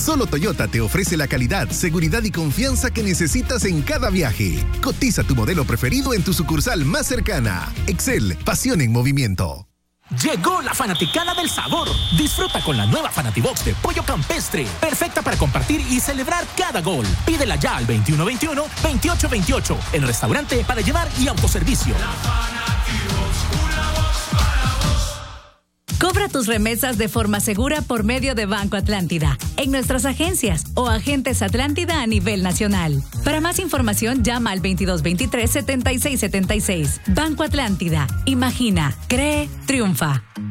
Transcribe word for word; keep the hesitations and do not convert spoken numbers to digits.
Solo Toyota te ofrece la calidad, seguridad y confianza que necesitas en cada viaje. Cotiza tu modelo preferido en tu sucursal más cercana. Excel, pasión en movimiento. Llegó la fanaticada del sabor. Disfruta con la nueva Fanatibox de pollo campestre, perfecta para compartir y celebrar cada gol. Pídela ya al veintiuno veintiuno, veintiocho veintiocho, en el restaurante para llevar y autoservicio. La Fanatibox, una voz para vos. Cobra tus remesas de forma segura por medio de Banco Atlántida, en nuestras agencias o agentes Atlántida a nivel nacional. Para más información, llama al veintidós veintitrés, setenta y seis setenta y seis. Banco Atlántida. Imagina, cree, triunfa.